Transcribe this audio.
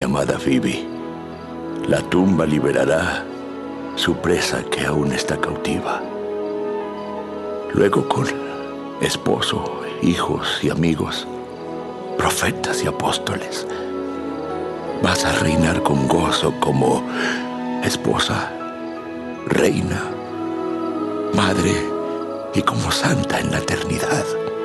amada Phoebe. La tumba liberará su presa que aún está cautiva. Luego, con esposo, hijos y amigos, profetas y apóstoles, vas a reinar con gozo como esposa, reina, madre y como santa en la eternidad.